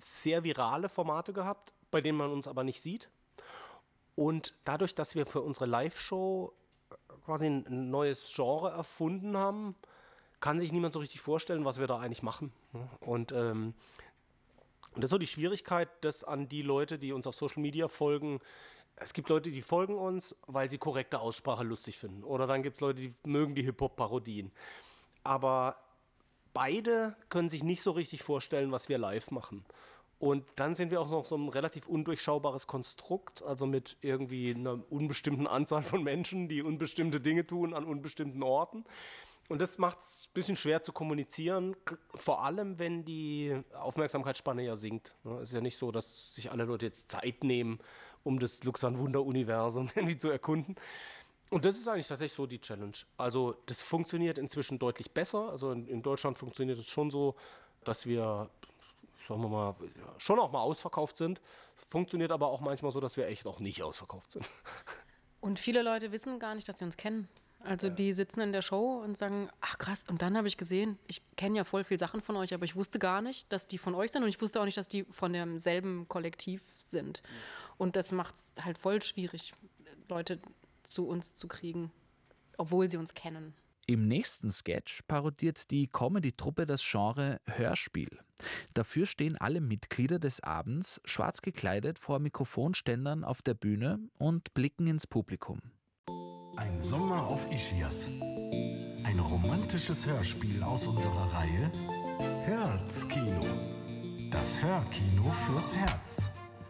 sehr virale Formate gehabt, bei denen man uns aber nicht sieht. Und dadurch, dass wir für unsere Live-Show quasi ein neues Genre erfunden haben, kann sich niemand so richtig vorstellen, was wir da eigentlich machen. Und das ist so die Schwierigkeit, das an die Leute, die uns auf Social Media folgen. Es gibt Leute, die folgen uns, weil sie korrekte Aussprache lustig finden. Oder dann gibt es Leute, die mögen die Hip-Hop-Parodien. Aber beide können sich nicht so richtig vorstellen, was wir live machen. Und dann sind wir auch noch so ein relativ undurchschaubares Konstrukt, also mit irgendwie einer unbestimmten Anzahl von Menschen, die unbestimmte Dinge tun an unbestimmten Orten. Und das macht es ein bisschen schwer zu kommunizieren, vor allem wenn die Aufmerksamkeitsspanne ja sinkt. Es ist ja nicht so, dass sich alle Leute jetzt Zeit nehmen, um das Luxan-Wunder-Universum irgendwie zu erkunden. Und das ist eigentlich tatsächlich so die Challenge. Also das funktioniert inzwischen deutlich besser. Also in Deutschland funktioniert es schon so, dass wir, sagen wir mal, schon auch mal ausverkauft sind. Funktioniert aber auch manchmal so, dass wir echt auch nicht ausverkauft sind. Und viele Leute wissen gar nicht, dass sie uns kennen. Also die sitzen in der Show und sagen, ach krass, und dann habe ich gesehen, ich kenne ja voll viel Sachen von euch, aber ich wusste gar nicht, dass die von euch sind und ich wusste auch nicht, dass die von demselben Kollektiv sind. Und das macht es halt voll schwierig, Leute zu uns zu kriegen, obwohl sie uns kennen. Im nächsten Sketch parodiert die Comedy-Truppe das Genre Hörspiel. Dafür stehen alle Mitglieder des Abends schwarz gekleidet vor Mikrofonständern auf der Bühne und blicken ins Publikum. Ein Sommer auf Ischias. Ein romantisches Hörspiel aus unserer Reihe Herzkino. Das Hörkino fürs Herz.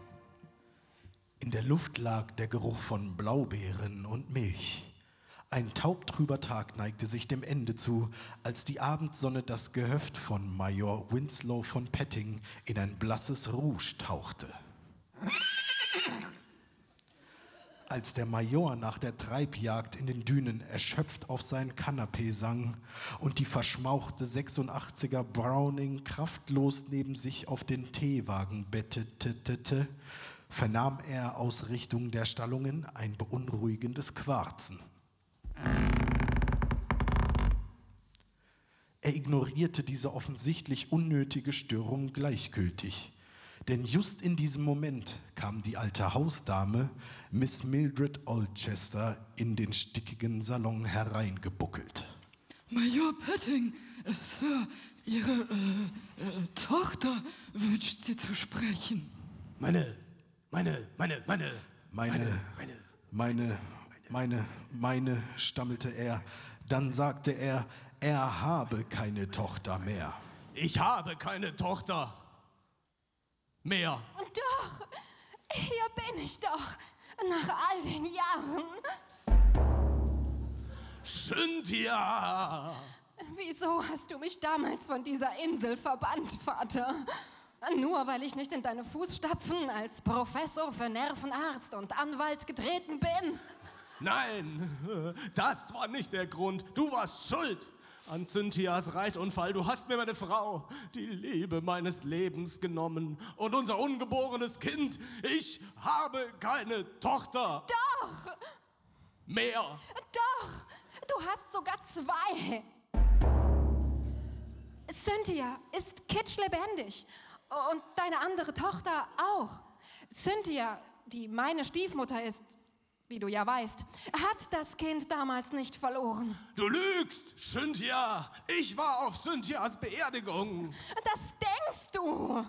In der Luft lag der Geruch von Blaubeeren und Milch. Ein taubtrüber Tag neigte sich dem Ende zu, als die Abendsonne das Gehöft von Major Winslow von Petting in ein blasses Rouge tauchte. Als der Major nach der Treibjagd in den Dünen erschöpft auf sein Kanapee sang und die verschmauchte 86er Browning kraftlos neben sich auf den Teewagen bettete, vernahm er aus Richtung der Stallungen ein beunruhigendes Quarzen. Er ignorierte diese offensichtlich unnötige Störung gleichgültig. Denn just in diesem Moment kam die alte Hausdame, Miss Mildred Olchester, in den stickigen Salon hereingebuckelt. Major Petting, Sir, Ihre Tochter wünscht Sie zu sprechen. Meine, stammelte er. Dann sagte er, er habe keine Tochter mehr. Ich habe keine Tochter mehr. Doch, hier bin ich doch, nach all den Jahren. Cynthia! Wieso hast du mich damals von dieser Insel verbannt, Vater? Nur weil ich nicht in deine Fußstapfen als Professor für Nervenarzt und Anwalt getreten bin? Nein, das war nicht der Grund. Du warst schuld an Cynthias Reitunfall. Du hast mir meine Frau, die Liebe meines Lebens, genommen. Und unser ungeborenes Kind. Ich habe keine Tochter. Doch! Mehr. Doch! Du hast sogar 2. Cynthia ist kitschlebendig. Und deine andere Tochter auch. Cynthia, die meine Stiefmutter ist, wie du ja weißt, hat das Kind damals nicht verloren. Du lügst, Cynthia! Ich war auf Cynthias Beerdigung. Das denkst du!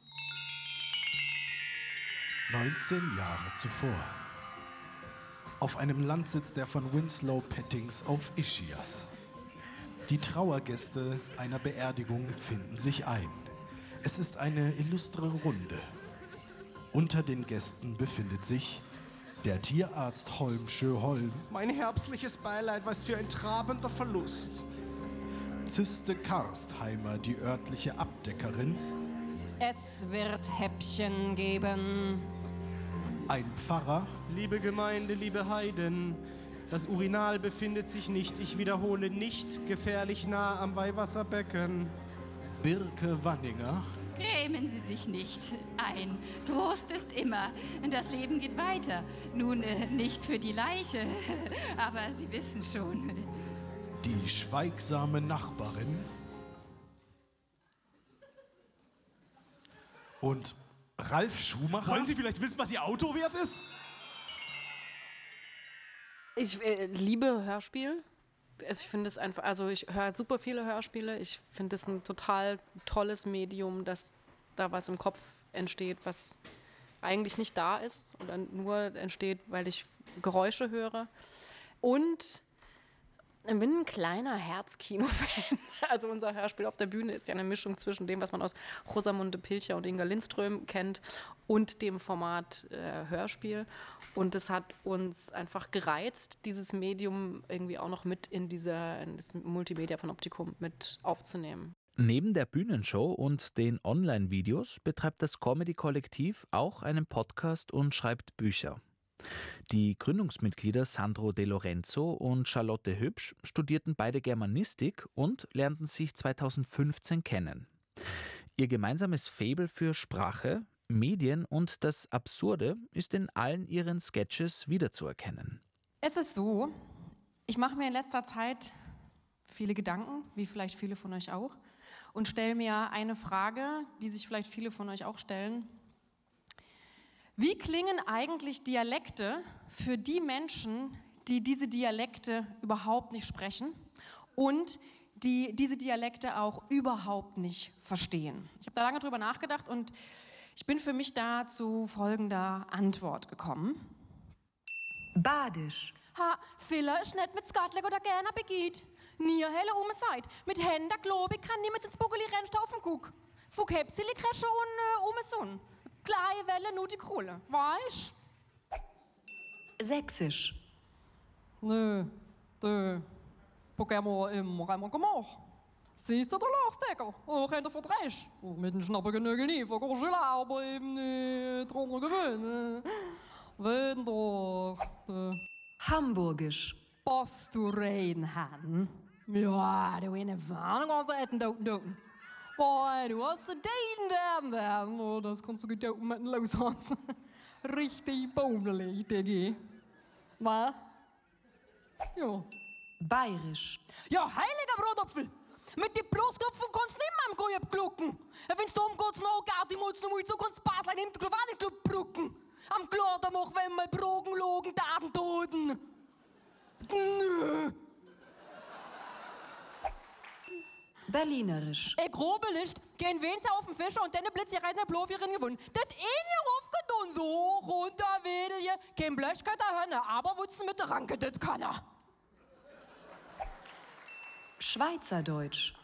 19 Jahre zuvor. Auf einem Landsitz der von Winslow Pettings auf Ischias. Die Trauergäste einer Beerdigung finden sich ein. Es ist eine illustre Runde. Unter den Gästen befindet sich der Tierarzt Holmsche Holm. Mein herbstliches Beileid, was für ein trabender Verlust. Zyste Karstheimer, die örtliche Abdeckerin. Es wird Häppchen geben. Ein Pfarrer. Liebe Gemeinde, liebe Heiden, das Urinal befindet sich nicht, ich wiederhole nicht, gefährlich nah am Weihwasserbecken. Birke Wanninger. Grämen Sie sich nicht ein. Trost ist immer. Das Leben geht weiter. Nun, nicht für die Leiche, aber Sie wissen schon. Die schweigsame Nachbarin. Und Ralf Schumacher? Wollen Sie vielleicht wissen, was Ihr Auto wert ist? Ich liebe Hörspiel. Ich finde es einfach, also ich höre super viele Hörspiele. Ich finde es ein total tolles Medium, dass da was im Kopf entsteht, was eigentlich nicht da ist oder nur entsteht, weil ich Geräusche höre. Und ich bin ein kleiner Herzkino-Fan. Also unser Hörspiel auf der Bühne ist ja eine Mischung zwischen dem, was man aus Rosamunde Pilcher und Inga Lindström kennt und dem Format Hörspiel. Und es hat uns einfach gereizt, dieses Medium irgendwie auch noch mit in das Multimedia-Panoptikum mit aufzunehmen. Neben der Bühnenshow und den Online-Videos betreibt das Comedy-Kollektiv auch einen Podcast und schreibt Bücher. Die Gründungsmitglieder Sandro De Lorenzo und Charlotte Hübsch studierten beide Germanistik und lernten sich 2015 kennen. Ihr gemeinsames Faible für Sprache, Medien und das Absurde ist in allen ihren Sketches wiederzuerkennen. Es ist so, ich mache mir in letzter Zeit viele Gedanken, wie vielleicht viele von euch auch, und stelle mir eine Frage, die sich vielleicht viele von euch auch stellen. Wie klingen eigentlich Dialekte für die Menschen, die diese Dialekte überhaupt nicht sprechen und die diese Dialekte auch überhaupt nicht verstehen? Ich habe da lange drüber nachgedacht und ich bin für mich da zu folgender Antwort gekommen. Badisch. Ha, Filler ist nicht mit Skatleg oder gerne begeht. Nie helle Seid. Mit Händen, glaub ich, kann niemand ins Bugeli rennst auf dem Guck. Fug Hepsili Kresche und Sohn. Gleich Welle, nur die Krulle. Weißt? Sächsisch. Nö, Pokémon immer einmal gemacht. Siehst du, der Lachstecker? Auch in der Verdresch. Mit dem Schnappen genügend nie, von Gorschela, aber eben nicht drunter gewöhnt. Wenn doch. Hamburgisch. Passt du rein, Han? Ja, du in der Warnung aus der Doten. Boah, du hast den Daten. Oh, das kannst du gedoten mit dem Loshans. Richtig bodenlich, Diggi. Was? Ja. Bayerisch. Ja, heiliger Brotapfel! Mit den Brustköpfen kannst du nicht mehr am Gojab glucken. Wenn's darum geht, noch gar die Mutz noch mal so kannst du Basel im Club brucken. Am Kloder mach, wenn wir Brogen, Logen, Daten, Toten. Nö. Berlinerisch. Grobe Licht, gehen wen's auf den Fischer und dann blitz ihr reiten Blofirin gewonnen. Das hier aufgetan, so runter wedel je. Kein Blöschkötter Hönne, aber wutzen mit der Ranke, das kann er. Schweizerdeutsch.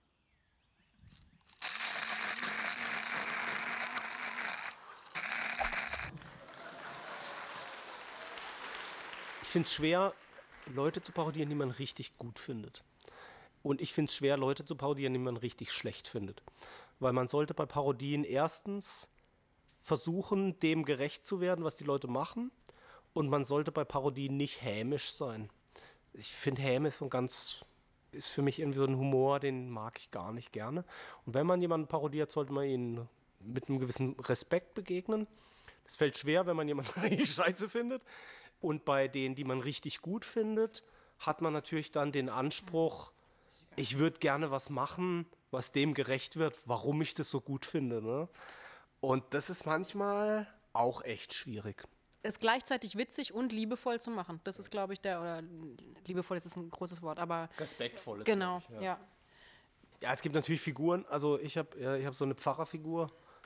Ich finde es schwer, Leute zu parodieren, die man richtig gut findet. Und ich finde es schwer, Leute zu parodieren, die man richtig schlecht findet. Weil man sollte bei Parodien erstens versuchen, dem gerecht zu werden, was die Leute machen. Und man sollte bei Parodien nicht hämisch sein. Ich finde, Häme ist für mich irgendwie so ein Humor, den mag ich gar nicht gerne. Und wenn man jemanden parodiert, sollte man ihn mit einem gewissen Respekt begegnen. Das fällt schwer, wenn man jemanden richtig scheiße findet. Und bei denen, die man richtig gut findet, hat man natürlich dann den Anspruch, ich würde gerne was machen, was dem gerecht wird, warum ich das so gut finde. Ne? Und das ist manchmal auch echt schwierig. Es gleichzeitig witzig und liebevoll zu machen. Das ist, glaube ich, oder liebevoll ist ein großes Wort, aber respektvoll ist, genau, ich, ja. Ja, es gibt natürlich Figuren, also ich hab so eine Pfarrerfigur.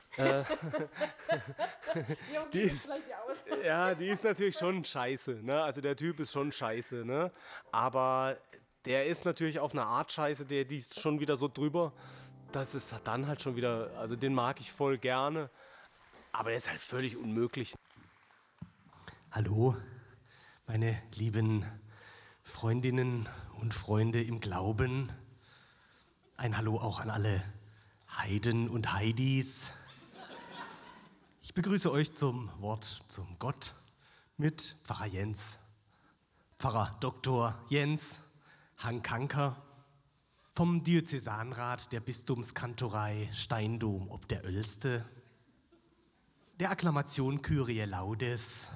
Die ist natürlich schon scheiße, ne? Also der Typ ist schon scheiße, ne? Aber der ist natürlich auf eine Art scheiße, die ist schon wieder so drüber, das ist dann halt schon wieder, also den mag ich voll gerne, aber er ist halt völlig unmöglich. Hallo, meine lieben Freundinnen und Freunde im Glauben. Ein Hallo auch an alle Heiden und Heidis. Ich begrüße euch zum Wort zum Gott mit Pfarrer Jens, Pfarrer Dr. Jens Hankanker vom Diözesanrat der Bistumskantorei Steindom ob der Oelste, der Akklamation Kyrie Laudes,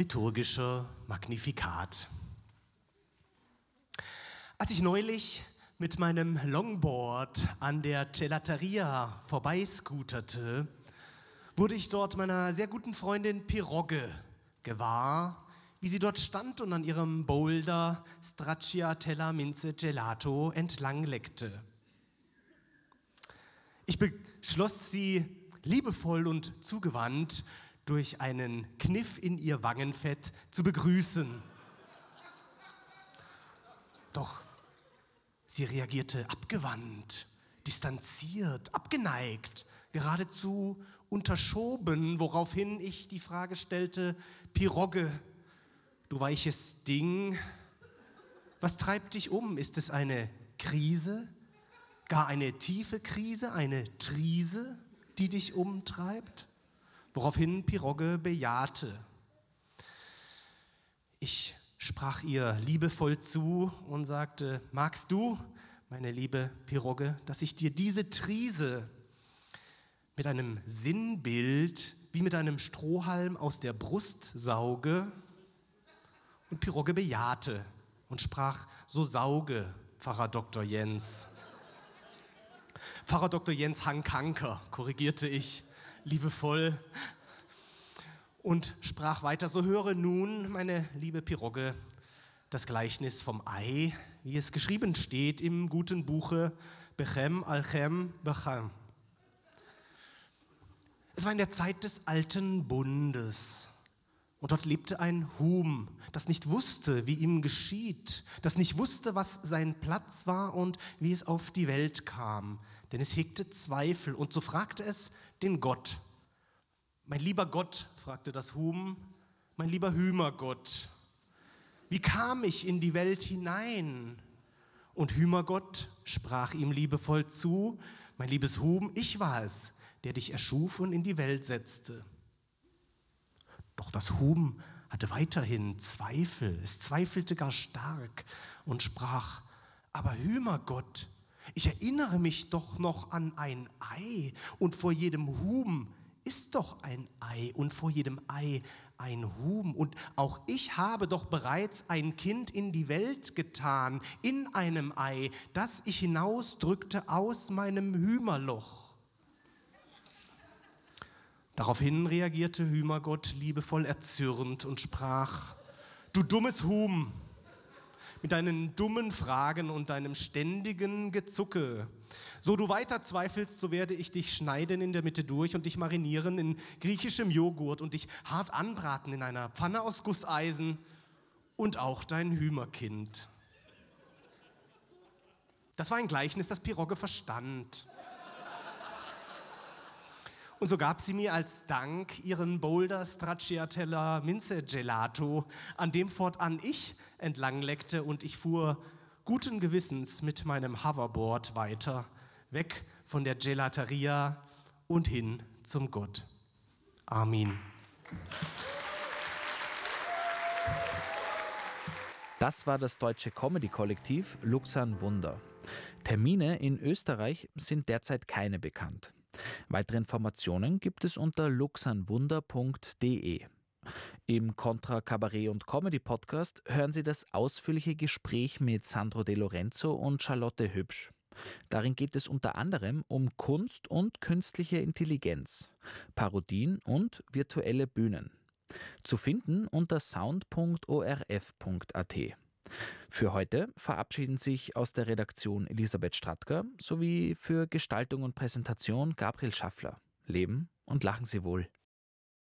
liturgischer Magnifikat. Als ich neulich mit meinem Longboard an der Gelateria vorbeiscooterte, wurde ich dort meiner sehr guten Freundin Pirogge gewahr, wie sie dort stand und an ihrem Boulder Stracciatella Minze Gelato entlang leckte. Ich beschloss sie liebevoll und zugewandt durch einen Kniff in ihr Wangenfett zu begrüßen. Doch sie reagierte abgewandt, distanziert, abgeneigt, geradezu unterschoben, woraufhin ich die Frage stellte: Pirogge, du weiches Ding, was treibt dich um? Ist es eine Krise, gar eine tiefe Krise, eine Trise, die dich umtreibt? Woraufhin Pirogge bejahte. Ich sprach ihr liebevoll zu und sagte: Magst du, meine liebe Pirogge, dass ich dir diese Trise mit einem Sinnbild wie mit einem Strohhalm aus der Brust sauge? Und Pirogge bejahte und sprach: So sauge, Pfarrer Dr. Jens. Pfarrer Dr. Jens Hankanker, korrigierte ich liebevoll und sprach weiter: So höre nun, meine liebe Pirogge, das Gleichnis vom Ei, wie es geschrieben steht im guten Buche Bechem Alchem Bechem. Es war in der Zeit des alten Bundes. Und dort lebte ein Huhn, das nicht wusste, wie ihm geschieht, das nicht wusste, was sein Platz war und wie es auf die Welt kam. Denn es hegte Zweifel und so fragte es den Gott. Mein lieber Gott, fragte das Huhn, mein lieber Hühmergott, wie kam ich in die Welt hinein? Und Hühmergott sprach ihm liebevoll zu: Mein liebes Huhn, ich war es, der dich erschuf und in die Welt setzte. Doch das Huhn hatte weiterhin Zweifel, es zweifelte gar stark und sprach: Aber Hühmergott, ich erinnere mich doch noch an ein Ei und vor jedem Huhn ist doch ein Ei und vor jedem Ei ein Huhn und auch ich habe doch bereits ein Kind in die Welt getan, in einem Ei, das ich hinausdrückte aus meinem Hühmerloch. Daraufhin reagierte Hühmergott liebevoll erzürnt und sprach: Du dummes Huhn, mit deinen dummen Fragen und deinem ständigen Gezucke. So du weiter zweifelst, so werde ich dich schneiden in der Mitte durch und dich marinieren in griechischem Joghurt und dich hart anbraten in einer Pfanne aus Gusseisen und auch dein Hühmerkind. Das war ein Gleichnis, das Pirogge verstand. Und so gab sie mir als Dank ihren Boulder Stracciatella Minze Gelato, an dem fortan ich entlang leckte, und ich fuhr guten Gewissens mit meinem Hoverboard weiter, weg von der Gelateria und hin zum Gott. Amen. Das war das deutsche Comedy-Kollektiv Luxan Wunder. Termine in Österreich sind derzeit keine bekannt. Weitere Informationen gibt es unter luxanwunder.de. Im Contra Kabarett und Comedy Podcast hören Sie das ausführliche Gespräch mit Sandro De Lorenzo und Charlotte Hübsch. Darin geht es unter anderem um Kunst und künstliche Intelligenz, Parodien und virtuelle Bühnen. Zu finden unter sound.orf.at. Für heute verabschieden sich aus der Redaktion Elisabeth Strattger sowie für Gestaltung und Präsentation Gabriel Schaffler. Leben und lachen Sie wohl.